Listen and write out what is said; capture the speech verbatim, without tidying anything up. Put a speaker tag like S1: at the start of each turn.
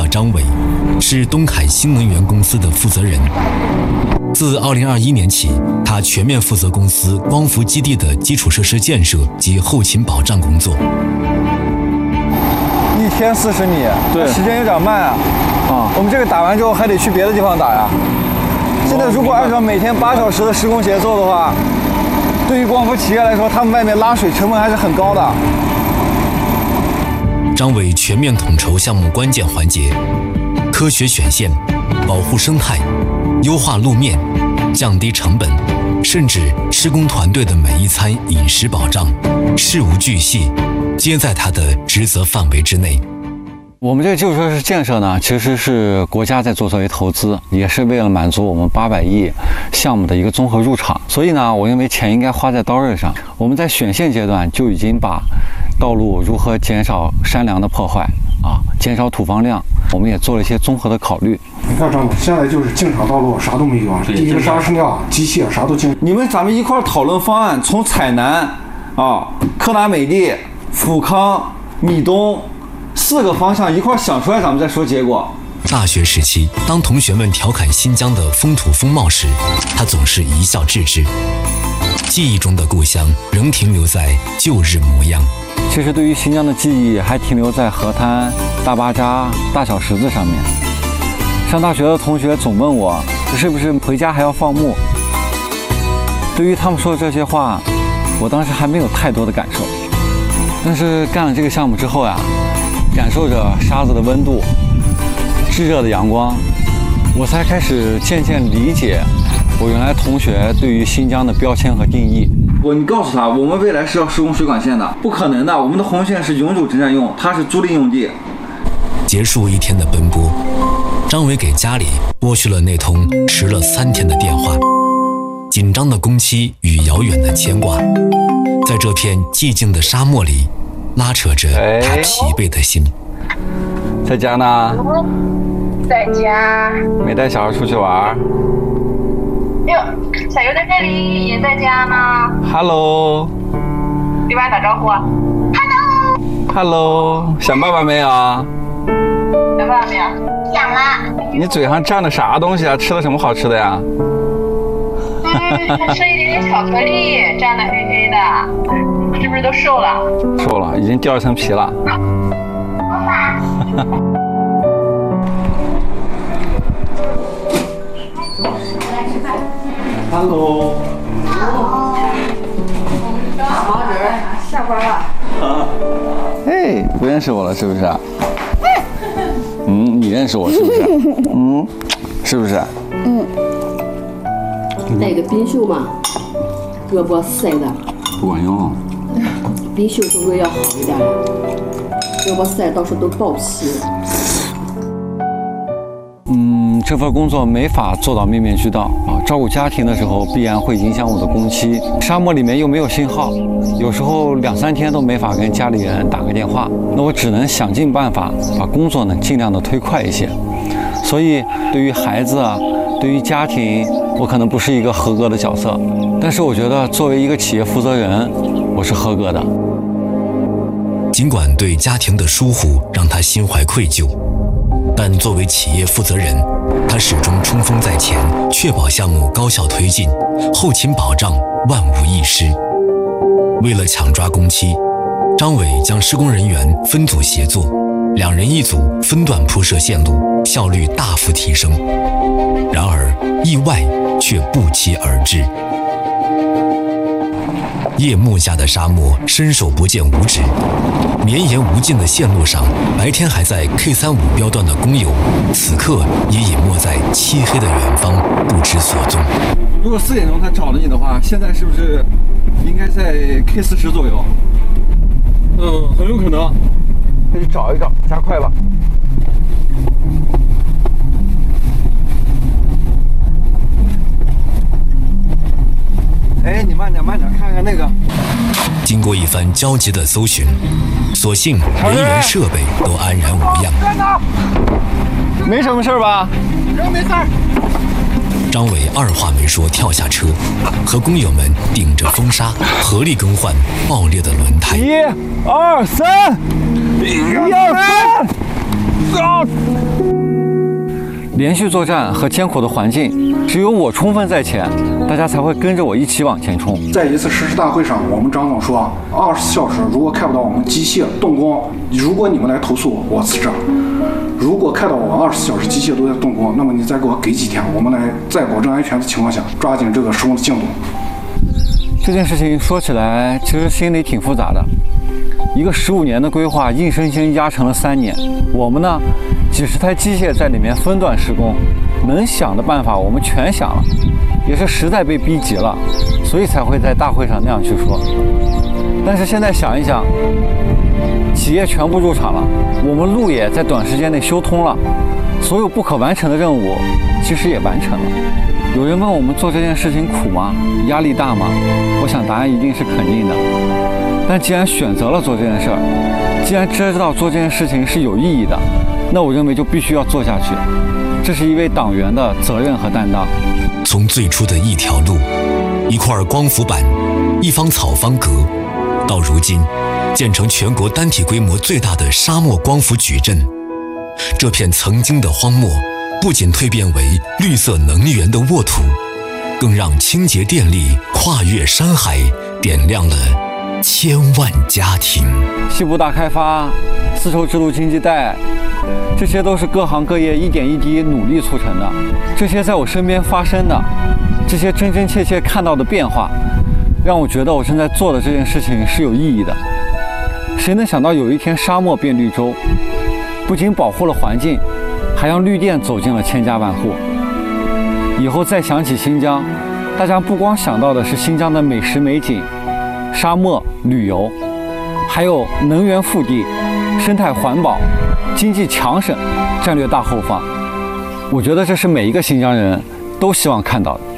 S1: 张伟，是东凯新能源公司的负责人。自二零二一年起，他全面负责公司光伏基地的基础设施建设及后勤保障工作。
S2: 一天四十米，
S3: 对，
S2: 时间有点慢啊。啊，我们这个打完之后还得去别的地方打呀。现在如果按照每天八小时的施工节奏的话，对于光伏企业来说，他们外面拉水成本还是很高的。
S1: 张伟全面统筹项目关键环节，科学选线，保护生态，优化路面，降低成本，甚至施工团队的每一餐饮食保障，事无巨细，皆在他的职责范围之内。
S3: 我们这个基础设施建设呢，其实是国家在做作为投资，也是为了满足我们八百亿项目的一个综合入场。所以呢，我认为钱应该花在刀刃上。我们在选线阶段就已经把道路如何减少山梁的破坏啊，减少土方量，我们也做了一些综合的考虑。
S4: 你看张总，现在就是进场道路啥都没有啊，第一个砂石料、机械啥都进。
S2: 你们咱们一块讨论方案，从彩南啊、科达美丽、富康、密东四个方向一块想出来，咱们再说结果。
S1: 大学时期，当同学们调侃新疆的风土风貌时，他总是一笑置之。记忆中的故乡仍停留在旧日模样。
S3: 其实对于新疆的记忆还停留在河滩、大巴扎、大小石子上面。上大学的同学总问我，是不是回家还要放牧？对于他们说的这些话，我当时还没有太多的感受。但是干了这个项目之后呀，感受着沙子的温度、炙热的阳光，我才开始渐渐理解我原来同学对于新疆的标签和定义。
S2: 我你告诉他，我们未来是要施工水管线的，不可能的。我们的红线是永久征占用，它是租赁用地。
S1: 结束一天的奔波，张伟给家里拨去了那通迟了三天的电话。紧张的工期与遥远的牵挂，在这片寂静的沙漠里，拉扯着他疲惫的心。
S3: 在家呢？
S5: 在家。
S3: 没带小孩出去玩？
S5: 哟，小优在这里，也在家呢。
S3: Hello。
S5: 对爸打招呼。Hello。
S3: Hello， 想爸爸没有？
S5: 想爸爸没有？想了。
S3: 你嘴上蘸的啥东西啊？吃的什么好吃的呀？
S5: 嗯，吃一点点巧克力，蘸的黑黑的，是不是都瘦了？
S3: 瘦了，已经掉一层皮了。
S2: Hello。
S6: 小毛人下班了。
S3: 哎，不认识我了是不是？嗯，你认识我是不是？嗯，是不是？
S6: 嗯。带个冰袖嘛，胳膊晒的
S3: 不管用。
S6: 冰袖总归要好一点，胳膊晒到时候都爆皮。
S3: 嗯，这份工作没法做到面面俱到啊。照顾家庭的时候，必然会影响我的工期。沙漠里面又没有信号，有时候两三天都没法跟家里人打个电话。那我只能想尽办法把工作呢尽量的推快一些。所以对于孩子啊，对于家庭，我可能不是一个合格的角色，但是我觉得作为一个企业负责人，我是合格的。
S1: 尽管对家庭的疏忽让他心怀愧疚，但作为企业负责人，他始终冲锋在前，确保项目高效推进，后勤保障万无一失。为了抢抓工期，张伟将施工人员分组协作，两人一组分段铺设线路，效率大幅提升。然而意外却不期而至。夜幕下的沙漠伸手不见五指，绵延无尽的线路上，白天还在 K 三十五 标段的工友，此刻也隐没在漆黑的远方，不知所踪。
S2: 如果四点钟他找了你的话，现在是不是应该在 K 四十左右？
S3: 嗯，很有可能。
S2: 那就找一找，加快吧。哎，你慢点，慢点，看看那个。
S1: 经过一番焦急的搜寻，所幸人员设备都安然无恙。
S2: 没什么事吧？
S4: 人没事。
S1: 张伟二话没说跳下车，和工友们顶着风沙合力更换爆裂的轮胎。
S2: 一、二、三，一、二、三，啊！
S3: 连续作战和艰苦的环境，只有我冲锋在前，大家才会跟着我一起往前冲。
S4: 在一次实施大会上，我们张总说，二十四小时如果看不到我们机械动工，如果你们来投诉我辞职；如果看到我们二十四小时机械都在动工，那么你再给我给几天，我们来在保证安全的情况下抓紧这个施工的进度。
S3: 这件事情说起来，其实心里挺复杂的。一个十五年的规划，硬生生压成了三年。我们呢，几十台机械在里面分段施工，能想的办法我们全想了，也是实在被逼急了，所以才会在大会上那样去说。但是现在想一想，企业全部入场了，我们路也在短时间内修通了，所有不可完成的任务其实也完成了。有人问我们做这件事情苦吗？压力大吗？我想答案一定是肯定的。但既然选择了做这件事儿，既然知道做这件事情是有意义的，那我认为就必须要做下去。这是一位党员的责任和担当。
S1: 从最初的一条路、一块光伏板、一方草方格，到如今建成全国单体规模最大的沙漠光伏矩阵，这片曾经的荒漠不仅蜕变为绿色能源的沃土，更让清洁电力跨越山海，点亮了千万家庭。
S3: 西部大开发、丝绸之路经济带，这些都是各行各业一点一滴努力促成的。这些在我身边发生的，这些真真切切看到的变化，让我觉得我正在做的这件事情是有意义的。谁能想到有一天沙漠变绿洲，不仅保护了环境，还让绿电走进了千家万户。以后再想起新疆，大家不光想到的是新疆的美食美景、沙漠旅游，还有能源腹地、生态环保、经济强省、战略大后方。我觉得这是每一个新疆人都希望看到的。